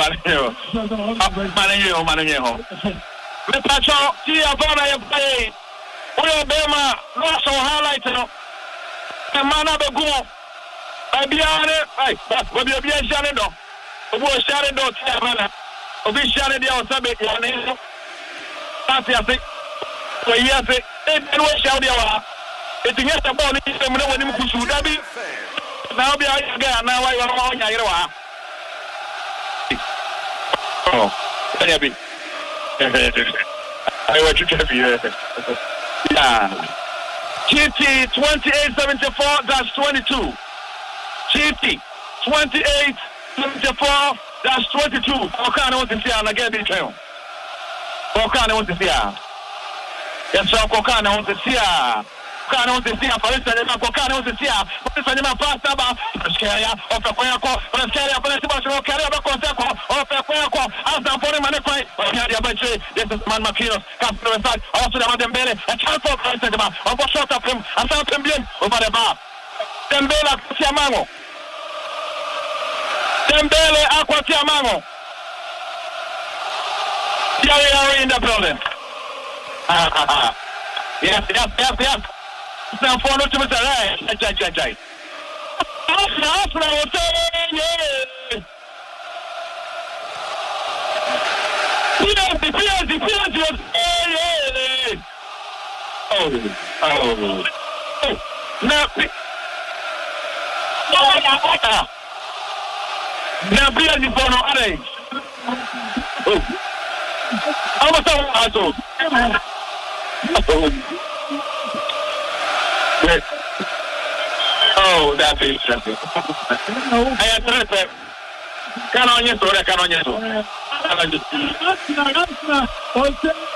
Maranhão. Me passou, se a bola é play. O Bema, nosso highlight, não. É mana begu. É biane, ai, o biane chane do. O bo chane do tia mana. O bi chane dia o sabe ya ne. Tati ase. O yase, e benu chane dia wa. E tinha essa bola ni se mo wani mu kusu dabi. Na obi aga na wa wa nya yire wa. Oh, olha bem. Aí eu te vi. Yeah. GT 2874-22. GT 2874-22. Kokana won't see na get it trail. Kokana won't see. Yes, Kokana won't see. Kokana won't see. Paris Saint-Germain. Kokana won't see. Paris Saint-Germain pass ba. Pascaria, ofa kwa. Pascaria, Paris Saint-Germain. Pascaria ba consegue. Ofa kwa. Asa pone mane kwa. Pascaria ba che. This is Man Marquinhos. Captain inside. Also the Dembele. A chance for Paris Saint-Germain. On va shot up him. Asa bien. Over the bar. Dembele akwatia mango. Dembele akwatia mango. They are in the building. Yes. Now for no to Mr. Jai. Now be as you born on orange. I'm a son. Oh, that's interesting. I have to respect. Can on your story.